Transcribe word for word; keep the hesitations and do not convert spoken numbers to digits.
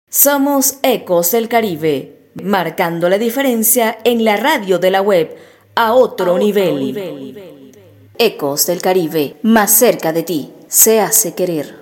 Somos Ecos del Caribe, marcando la diferencia en la radio de la web a otro, a otro nivel. nivel. Ecos del Caribe, más cerca de ti, se hace querer.